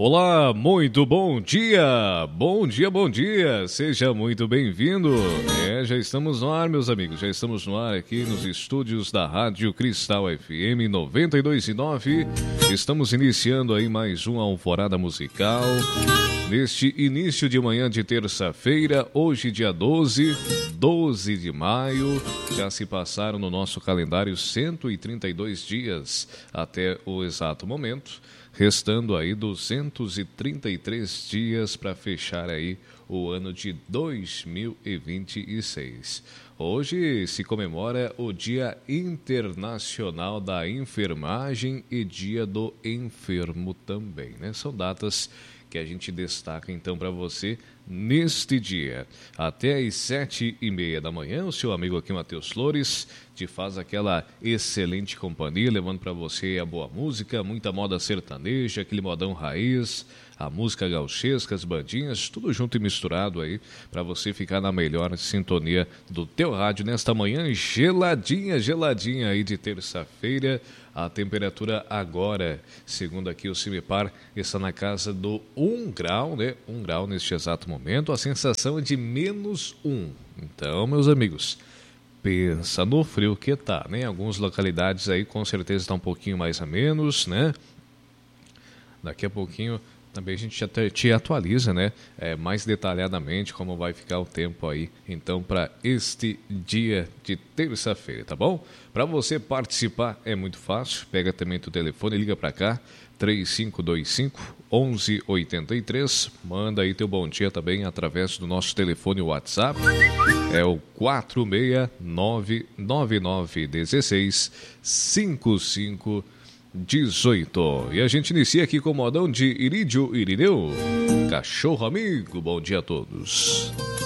Olá, muito bom dia! Bom dia, bom dia! Seja muito bem-vindo! Já estamos no ar, meus amigos, já estamos no ar aqui nos estúdios da Rádio Cristal FM 92.9. Estamos iniciando aí mais uma alvorada musical neste início de manhã de terça-feira, hoje dia 12 de maio. Já se passaram no nosso calendário 132 dias até o exato momento, restando aí 233 dias para fechar aí o ano de 2026. Hoje se comemora o Dia Internacional da Enfermagem e Dia do Enfermo também, né? São datas que a gente destaca então para você neste dia. Até às 7h30 da manhã, o seu amigo aqui, Matheus Flores, te faz aquela excelente companhia, levando para você a boa música, muita moda sertaneja, aquele modão raiz, a música gauchesca, as bandinhas, tudo junto e misturado aí, para você ficar na melhor sintonia do teu rádio nesta manhã geladinha aí de terça-feira. A temperatura agora, segundo aqui o CIMEPAR, está na casa do 1 grau, né? 1 grau neste exato momento, a sensação é de -1. Então, meus amigos, pensa no frio que tá, né? Algumas localidades aí com certeza está um pouquinho mais a menos, né? Daqui a pouquinho também a gente já te atualiza, né? Mais detalhadamente como vai ficar o tempo aí, então, para este dia de terça-feira, tá bom? Para você participar é muito fácil, pega também teu telefone, liga para cá, 3525-1183, manda aí teu bom dia também através do nosso telefone WhatsApp, é o 46999165518. E a gente inicia aqui com o modão de Irídio Irineu, cachorro amigo. Bom dia a todos.